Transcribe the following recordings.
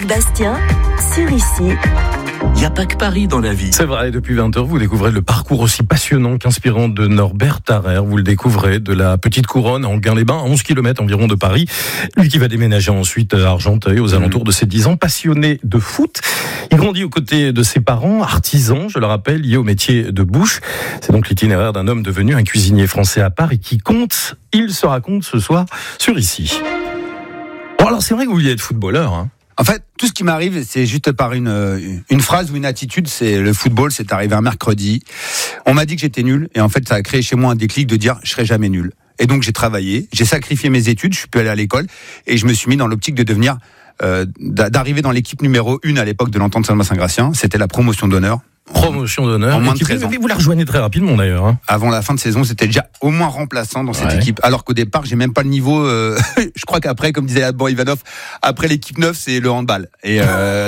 Bastien, sur Ici. Il n'y a pas que Paris dans la vie. C'est vrai, depuis 20h, vous découvrez le parcours aussi passionnant qu'inspirant de Norbert Tarrer. Vous le découvrez de la Petite Couronne en Guin-les-Bains, à 11 km environ de Paris. Lui qui va déménager ensuite à Argenteuil aux alentours de ses 10 ans. Passionné de foot, il grandit aux côtés de ses parents, artisans, je le rappelle, liés au métier de bouche. C'est donc l'itinéraire d'un homme devenu un cuisinier français à part et qui compte, il se raconte ce soir sur Ici. Bon alors c'est vrai que vous vouliez être footballeur, hein. En fait, tout ce qui m'arrive, c'est juste par une phrase ou une attitude. C'est le football, c'est arrivé un mercredi. On m'a dit que j'étais nul. Et en fait, ça a créé chez moi un déclic de dire, je serai jamais nul. Et donc, j'ai travaillé, j'ai sacrifié mes études, je suis plus allé à l'école. Et je me suis mis dans l'optique de devenir, d'arriver dans l'équipe numéro 1 à l'époque de l'Entente Saint-Saint-Gratien. C'était la promotion d'honneur. Promotion d'honneur. En moins de 13 ans. Vous la rejoignez très rapidement d'ailleurs. Hein. Avant la fin de saison, c'était déjà au moins remplaçant dans cette équipe. Alors qu'au départ, j'ai même pas le niveau. Je crois qu'après, comme disait Alban Ivanov, après l'équipe 9, c'est le handball. Et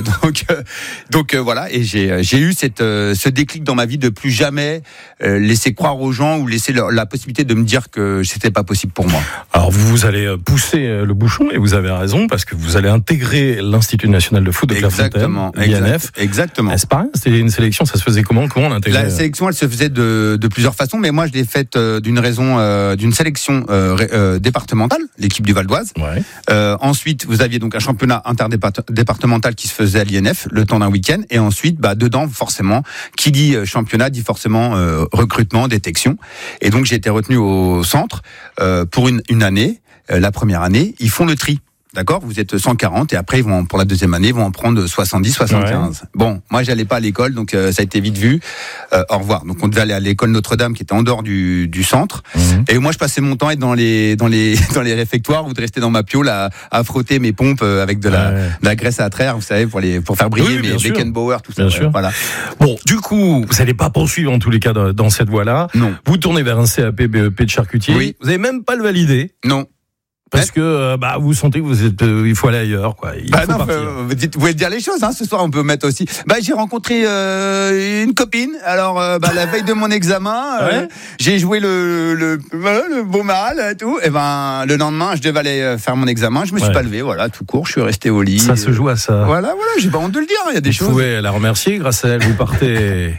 donc voilà. Et j'ai eu ce déclic dans ma vie de plus jamais laisser croire aux gens ou laisser la possibilité de me dire que c'était pas possible pour moi. Alors vous allez pousser le bouchon et vous avez raison parce que vous allez intégrer l'Institut national de foot de Clairefontaine, l'INF. Exactement. C'est pas rien, c'était une sélection. Ça se faisait comment on l'intégrait? La sélection, elle se faisait de plusieurs façons, mais moi je l'ai faite d'une sélection départementale, l'équipe du Val d'Oise. Ouais. Ensuite, vous aviez donc un championnat interdépartemental qui se faisait à l'INF le temps d'un week-end, et ensuite, dedans forcément, qui dit championnat dit forcément recrutement, détection. Et donc j'ai été retenu au centre pour une année. La première année, ils font le tri. D'accord, vous êtes 140 et après pour la deuxième année, ils vont en prendre 70, 75. Ouais. Bon, moi j'allais pas à l'école, donc ça a été vite vu. Au revoir. Donc on devait aller à l'école Notre-Dame qui était en dehors du centre. Et moi je passais mon temps à être dans les réfectoires ou de rester dans ma piole à frotter mes pompes avec de la graisse à traire, vous savez, pour faire briller mes Beckenbauer, tout ça. Bien sûr. Voilà. Bon, du coup, vous n'allez pas poursuivre en tous les cas dans cette voie-là. Non. Vous tournez vers un CAP BEP de charcutier. Oui. Vous n'avez même pas le validé. Non. Parce que vous sentez que vous êtes, il faut aller ailleurs, quoi. Vous pouvez dire les choses. Ce soir, on peut mettre aussi. J'ai rencontré une copine. Alors, la veille de mon examen, j'ai joué le beau mal, tout. Et le lendemain, je devais aller faire mon examen. Je me suis pas levé, voilà, tout court. Je suis resté au lit. Ça se joue à ça. Voilà, j'ai pas honte de le dire. Il y a des choses. Vous pouvez la remercier. Grâce à elle, vous partez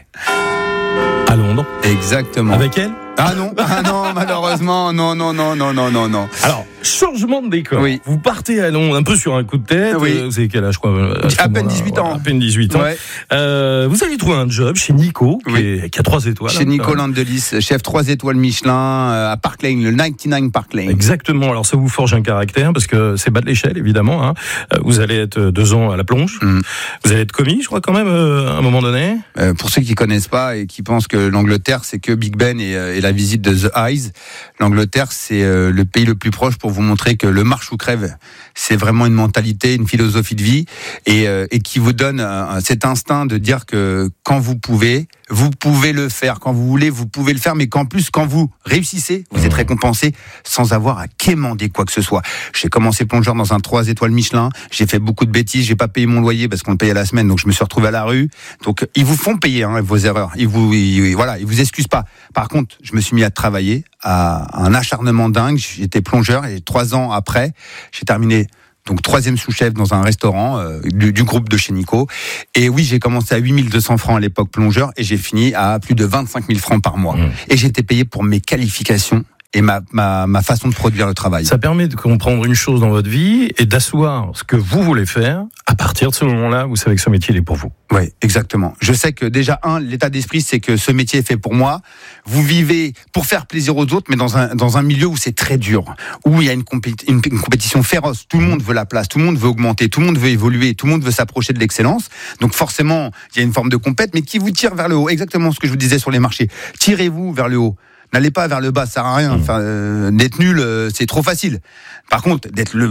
à Londres. Exactement. Avec elle? Ah non, malheureusement, non. Alors, changement de décor. Oui. Vous partez à Londres un peu sur un coup de tête. Oui. Vous avez quel âge, quoi? À peine 18 ans. À peine 18 ans. Ouais. Vous allez trouver un job chez Nico, qui a 3 étoiles. Chez Nico Landelis, chef 3 étoiles Michelin, à Park Lane, le 99 Park Lane. Exactement. Alors, ça vous forge un caractère, parce que c'est bas de l'échelle, évidemment, hein. Vous allez être 2 ans à la plonge. Vous allez être commis, je crois, quand même, à un moment donné. Pour ceux qui connaissent pas et qui pensent que l'Angleterre, c'est que Big Ben et la visite de The Eyes, l'Angleterre, c'est le pays le plus proche pour vous montrer que le marche ou crève, c'est vraiment une mentalité, une philosophie de vie, et qui vous donne cet instinct de dire que quand vous pouvez le faire. Quand vous voulez, vous pouvez le faire, mais qu'en plus, quand vous réussissez, vous êtes récompensé sans avoir à quémander quoi que ce soit. J'ai commencé plongeur dans un 3 étoiles Michelin, j'ai fait beaucoup de bêtises, j'ai pas payé mon loyer parce qu'on le payait à la semaine, donc je me suis retrouvé à la rue. Donc, ils vous font payer vos erreurs. Ils vous excusent pas. Par contre, je me suis mis à travailler à un acharnement dingue. J'étais plongeur et 3 ans après, j'ai terminé donc 3e sous-chef dans un restaurant du groupe de chez Nico. Et oui, j'ai commencé à 8200 francs à l'époque plongeur et j'ai fini à plus de 25 000 francs par mois. Et j'ai été payé pour mes qualifications et ma façon de produire le travail. Ça permet de comprendre une chose dans votre vie et d'asseoir ce que vous voulez faire. À partir de ce moment-là, vous savez que ce métier il est pour vous. Oui, exactement. Je sais que déjà, l'état d'esprit, c'est que ce métier est fait pour moi. Vous vivez pour faire plaisir aux autres, mais dans un milieu où c'est très dur, où il y a une compétition féroce. Tout le monde veut la place, tout le monde veut augmenter, tout le monde veut évoluer, tout le monde veut s'approcher de l'excellence. Donc forcément, il y a une forme de compète, mais qui vous tire vers le haut. Exactement ce que je vous disais sur les marchés. Tirez-vous vers le haut. N'allez pas vers le bas, ça sert à rien. Enfin, d'être nul, c'est trop facile. Par contre,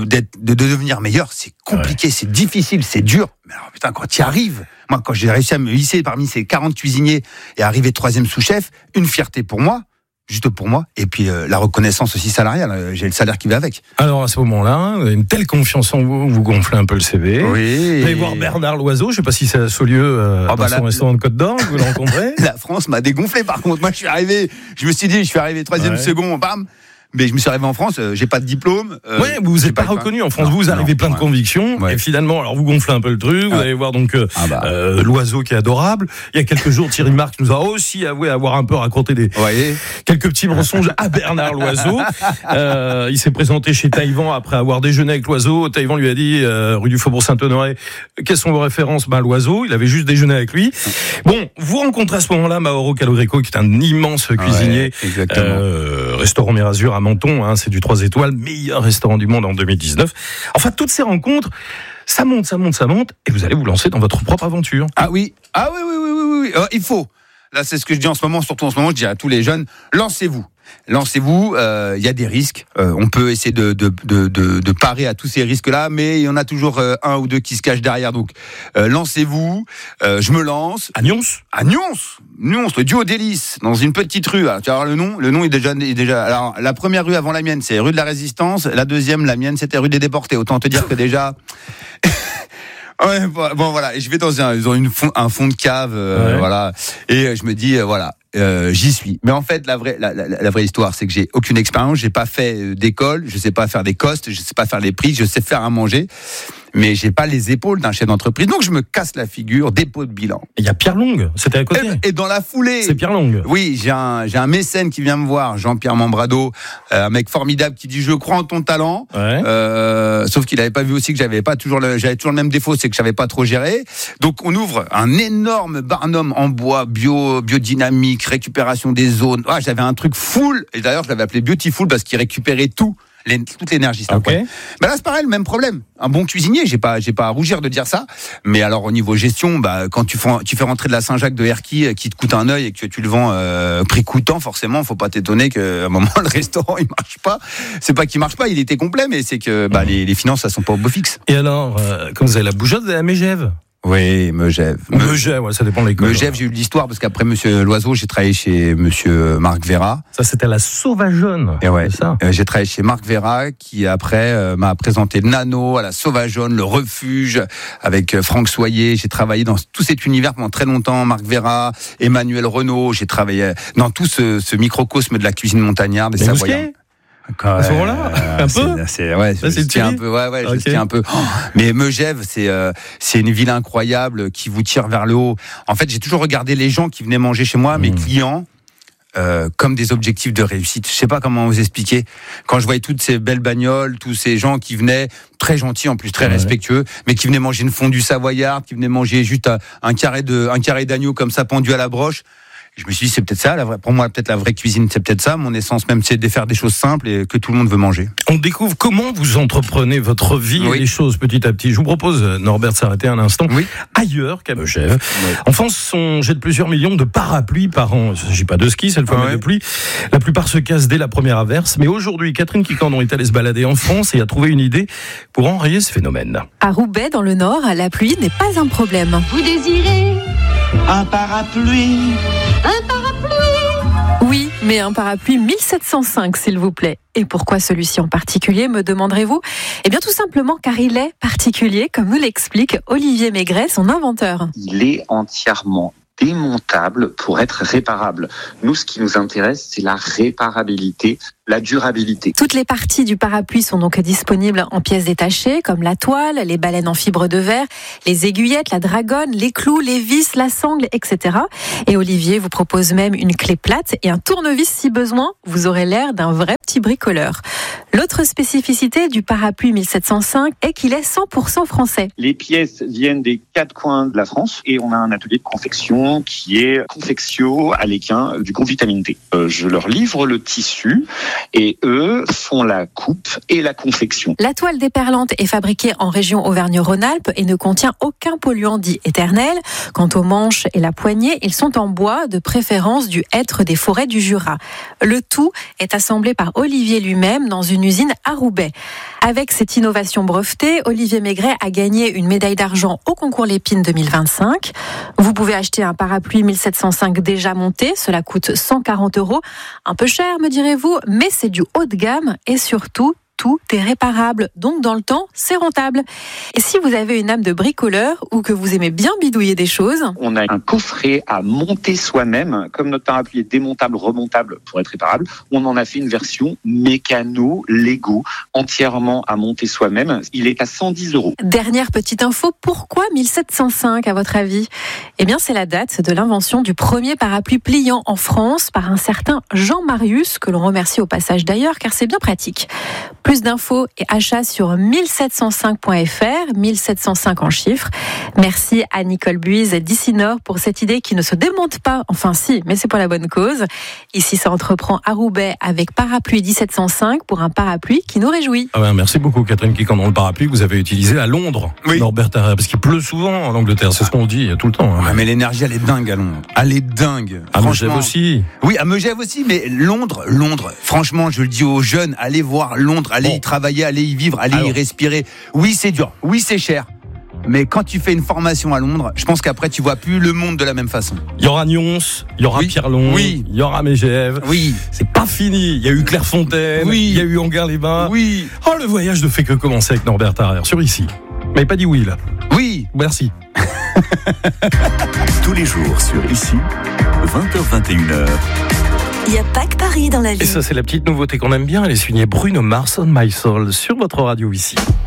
de devenir meilleur, c'est compliqué, c'est difficile, c'est dur. Mais alors, putain, quand tu y arrives, moi, quand j'ai réussi à me hisser parmi ces 40 cuisiniers et arriver 3e sous-chef, une fierté pour moi, juste pour moi, et puis la reconnaissance aussi salariale, j'ai le salaire qui va avec. Alors à ce moment-là, vous avez une telle confiance en vous, vous gonflez un peu le CV. Oui. Vous allez voir Bernard Loiseau, je ne sais pas si c'est à Saulieu, dans son restaurant de Côte-d'Or, vous le rencontrez. La France m'a dégonflé par contre, moi je suis arrivé 3e second, bam. mais je me suis arrivé en France, j'ai pas de diplôme. Ouais, vous êtes pas reconnu en France. Vous arrivez plein de convictions. Ouais. Et finalement, alors vous gonflez un peu le truc. Vous allez voir donc l'oiseau qui est adorable. Il y a quelques jours, Thierry Marx nous a aussi avoué avoir un peu raconté quelques petits mensonges à Bernard Loiseau. Il s'est présenté chez Taïwan après avoir déjeuné avec l'oiseau. Taïwan lui a dit, rue du Faubourg Saint-Honoré, quelles sont vos références? L'oiseau. Il avait juste déjeuné avec lui. Bon, vous rencontrez à ce moment-là Mauro Calogreco, qui est un immense cuisinier. Restaurant Mirazur à Menton, hein, c'est du 3 étoiles, meilleur restaurant du monde en 2019. Enfin, toutes ces rencontres, ça monte, et vous allez vous lancer dans votre propre aventure. Ah oui. Il faut. Là, c'est ce que je dis en ce moment, surtout en ce moment, je dis à tous les jeunes, lancez-vous, il y a des risques, on peut essayer de parer à tous ces risques-là, mais il y en a toujours un ou deux qui se cachent derrière, donc lancez-vous, je me lance. À Nyons, le duo délices, dans une petite rue, alors, tu vas voir le nom est déjà, alors la première rue avant la mienne, c'est rue de la Résistance, la deuxième, la mienne, c'était rue des Déportés, autant te dire que déjà... Ouais, bon voilà, et je vais dans un fond de cave, voilà, et je me dis j'y suis. Mais en fait, la vraie histoire, c'est que j'ai aucune expérience, j'ai pas fait d'école, je sais pas faire des costes, je sais pas faire les prix, je sais faire à manger, mais j'ai pas les épaules d'un chef d'entreprise, donc je me casse la figure, dépôt de bilan. Il y a Pierre Long, c'était à côté. Et dans la foulée, c'est Pierre Long. Oui, j'ai un mécène qui vient me voir, Jean-Pierre Membrado, un mec formidable qui dit je crois en ton talent. Sauf qu'il avait pas vu aussi que j'avais toujours le même défaut, c'est que j'avais pas trop géré. Donc on ouvre un énorme barnum en bois, biodynamique, récupération des zones. J'avais un truc full, et d'ailleurs je l'avais appelé Beautiful parce qu'il récupérait toute l'énergie. Okay. Là c'est pareil, le même problème. Un bon cuisinier, j'ai pas à rougir de dire ça. Mais alors au niveau gestion, quand tu fais rentrer de la Saint-Jacques de Herky qui te coûte un œil et que tu le vends prix coûtant, forcément, faut pas t'étonner qu'à un moment le restaurant il marche pas. C'est pas qu'il marche pas, il était complet, mais c'est que les finances ça sont pas au beau fixe. Et alors, quand vous avez la bougeotte, vous avez la Mégève? Oui, Megève, ça dépend de l'école. Megève, j'ai eu l'histoire parce qu'après Monsieur Loiseau, j'ai travaillé chez Monsieur Marc Vera. Ça, c'était à la Sauvageonne. Et c'est ça. J'ai travaillé chez Marc Vera, qui après m'a présenté le Nano, à la Sauvageonne, le Refuge, avec Franck Soyer. J'ai travaillé dans tout cet univers pendant très longtemps. Marc Vera, Emmanuel Renaud. J'ai travaillé dans tout ce microcosme de la cuisine montagnarde des Savoyards. À ce moment-là, un peu. Je tiens un peu. Je tiens un peu. Mais Megève, c'est une ville incroyable qui vous tire vers le haut. En fait, j'ai toujours regardé les gens qui venaient manger chez moi, mes clients, comme des objectifs de réussite. Je sais pas comment vous expliquer. Quand je voyais toutes ces belles bagnoles, tous ces gens qui venaient très gentils en plus, très respectueux, mais qui venaient manger une fondue savoyarde, qui venaient manger juste un carré d'agneau comme ça pendu à la broche. Je me suis dit, c'est peut-être ça, pour moi, peut-être la vraie cuisine, c'est peut-être ça. Mon essence même, c'est de faire des choses simples et que tout le monde veut manger. On découvre comment vous entreprenez votre vie et les choses petit à petit. Je vous propose, Norbert, de s'arrêter un instant ailleurs qu'à Megève. En France, on jette plusieurs millions de parapluies par an. Il ne s'agit pas de ski, c'est le fameux de pluie. La plupart se cassent dès la première averse. Mais aujourd'hui, Catherine Quicandon est allée se balader en France et a trouvé une idée pour enrayer ce phénomène. À Roubaix, dans le Nord, la pluie n'est pas un problème. Vous désirez un parapluie? Un parapluie? Oui, mais un parapluie 1705, s'il vous plaît. Et pourquoi celui-ci en particulier, me demanderez-vous? Eh bien, tout simplement car il est particulier, comme nous l'explique Olivier Maigret, son inventeur. Il est entièrement démontable pour être réparable. Nous, ce qui nous intéresse, c'est la réparabilité, la durabilité. Toutes les parties du parapluie sont donc disponibles en pièces détachées, comme la toile, les baleines en fibre de verre, les aiguillettes, la dragonne, les clous, les vis, la sangle, etc. Et Olivier vous propose même une clé plate et un tournevis si besoin. Vous aurez l'air d'un vrai petit bricoleur. L'autre spécificité du parapluie 1705 est qu'il est 100% français. Les pièces viennent des 4 coins de la France et on a un atelier de confection qui est Confectio à l'Équin du groupe Vitamine T. Je leur livre le tissu et eux font la coupe et la confection. La toile déperlante est fabriquée en région Auvergne-Rhône-Alpes et ne contient aucun polluant dit éternel. Quant aux manches et la poignée, ils sont en bois, de préférence du hêtre des forêts du Jura. Le tout est assemblé par Olivier lui-même dans une usine à Roubaix. Avec cette innovation brevetée, Olivier Maigret a gagné une médaille d'argent au concours Lépine 2025. Vous pouvez acheter un parapluie 1705 déjà monté, cela coûte 140 €. Un peu cher, me direz-vous, mais c'est du haut de gamme et surtout tout est réparable. Donc dans le temps, c'est rentable. Et si vous avez une âme de bricoleur ou que vous aimez bien bidouiller des choses, on a un coffret à monter soi-même, comme notre parapluie est démontable, remontable pour être réparable. On en a fait une version mécano, Lego, entièrement à monter soi-même. Il est à 110 €. Dernière petite info, pourquoi 1705 à votre avis ? Eh bien c'est la date de l'invention du premier parapluie pliant en France par un certain Jean Marius, que l'on remercie au passage d'ailleurs car c'est bien pratique. Plus d'infos et achats sur 1705.fr, 1705 en chiffres. Merci à Nicole Buise d'Icinor pour cette idée qui ne se démonte pas. Enfin si, mais c'est pour la bonne cause. Ici ça entreprend à Roubaix avec parapluie 1705 pour un parapluie qui nous réjouit. Ah ben, merci beaucoup Catherine Quiquendon. Le parapluie que vous avez utilisé à Londres, oui. Norbert Tarrer, parce qu'il pleut souvent en Angleterre, c'est ce qu'on dit tout le temps. Ouais, mais l'énergie elle est dingue à Londres. Elle est dingue. À Megève aussi. Oui, à Megève aussi, mais Londres, franchement, je le dis aux jeunes, allez voir Londres, allez y travailler, allez y vivre, allez y respirer. Oui, c'est dur, oui, c'est cher. Mais quand tu fais une formation à Londres, je pense qu'après tu vois plus le monde de la même façon. Il y aura Nyons, il y aura Pierrelon, il y aura Megève. Oui. C'est pas fini. Il y a eu Clairefontaine, il y a eu Anguin-les-Bains. Oui. Oh, le voyage ne fait que commencer avec Norbert Tarrer sur Ici. Mais pas dit oui là. Oui. Merci. Tous les jours sur Ici, 20h-21h. Il n'y a pas que Paris dans la vie. Et ça, c'est la petite nouveauté qu'on aime bien. Elle est signée Bruno Mars, On My Soul, sur votre radio Ici.